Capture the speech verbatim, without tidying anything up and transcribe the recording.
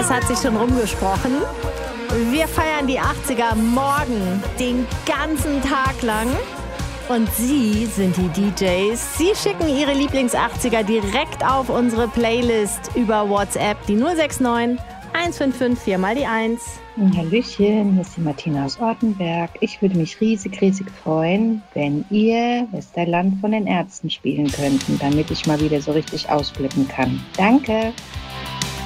es hat sich schon rumgesprochen. Wir feiern die achtziger morgen den ganzen Tag lang. Und Sie sind die D Js. Sie schicken Ihre Lieblings-achtziger direkt auf unsere Playlist über WhatsApp, die null sechs neun, eins fünf fünf, vier mal die eins. Hallöchen, hier ist die Martina aus Ortenberg. Ich würde mich riesig, riesig freuen, wenn ihr Westerland von den Ärzten spielen könnten, damit ich mal wieder so richtig ausflippen kann. Danke!